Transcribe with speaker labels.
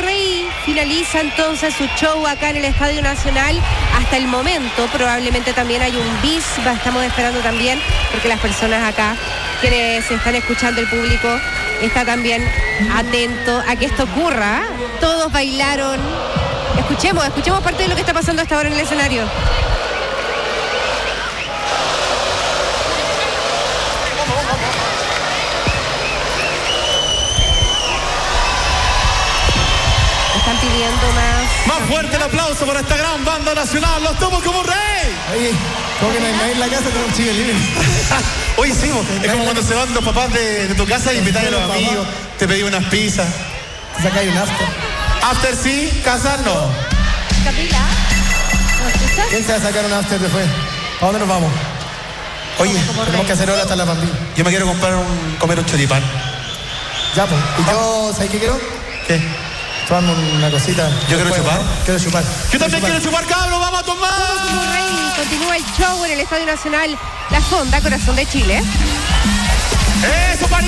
Speaker 1: Rey finaliza entonces su show acá en el Estadio Nacional. Hasta el momento probablemente también hay un bis. Estamos esperando también porque las personas acá, quienes están escuchando, el público está también atento a que esto ocurra. Todos bailaron. Escuchemos parte de lo que está pasando hasta ahora en el escenario. Están pidiendo
Speaker 2: más fuerte el aplauso por esta gran banda nacional. Los Tomos como Rey.
Speaker 3: Oye, como que no hay nadie en la casa, tenemos chile libre.
Speaker 2: Oye, sí, es como cuando se van los papás de tu casa y invitan a los amigos, te pedí unas pizzas.
Speaker 3: Te sacáis un after.
Speaker 2: After sí, casa no.
Speaker 1: Camila, ¿no escuchas?
Speaker 3: ¿Quién se va a sacar un after después? ¿A dónde nos vamos?
Speaker 2: Oye,
Speaker 3: tenemos que hacer hora hasta la bambí.
Speaker 2: Yo me quiero comer un choripán.
Speaker 3: Ya, pues. ¿Y yo, sabes qué quiero?
Speaker 2: ¿Qué?
Speaker 3: Tomarme una cosita.
Speaker 2: ¿Yo quiero chupar?
Speaker 3: Quiero chupar.
Speaker 2: Yo también quiero chupar, cabros, vamos a tomar.
Speaker 1: Como Rey continúa el show en el Estadio Nacional La Fonda, corazón de Chile.
Speaker 2: ¡Eso, París!